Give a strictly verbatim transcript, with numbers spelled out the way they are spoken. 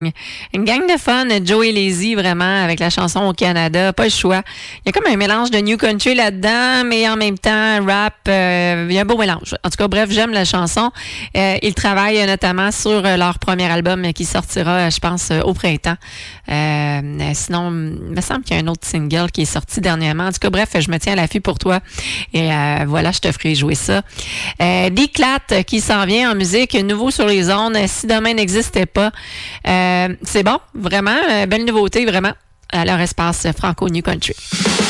Une gang de fun, Joey Lazy, vraiment, avec la chanson Au Canada, pas le choix. Il y a comme un mélange de New Country là-dedans, mais en même temps, rap, euh, il y a un beau mélange. En tout cas, bref, j'aime la chanson. Euh, ils travaillent notamment sur leur premier album qui sortira, je pense, au printemps. Euh, sinon, il me semble qu'il y a un autre single qui est sorti dernièrement. En tout cas, bref, je me tiens à l'affût pour toi. Et euh, voilà, je te ferai jouer ça. Euh, Déclate qui s'en vient en musique, nouveau sur les ondes, Si demain n'existait pas. Euh, c'est bon, vraiment, euh, belle nouveauté, vraiment, à leur espace Franco New Country.